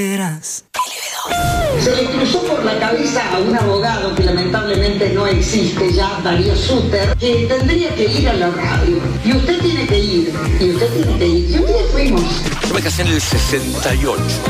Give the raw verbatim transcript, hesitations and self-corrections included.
Se le cruzó por la cabeza a un abogado que lamentablemente no existe ya, Darío Suter, que tendría que ir a la radio. Y usted tiene que ir, y usted tiene que ir. Y un día fuimos. Yo me casé en el sesenta y ocho.